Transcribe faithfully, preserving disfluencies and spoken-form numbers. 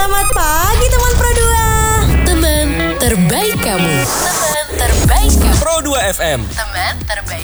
Selamat pagi teman Pro dua. Teman terbaik kamu. Teman terbaik kamu. Pro dua F M. Teman terbaik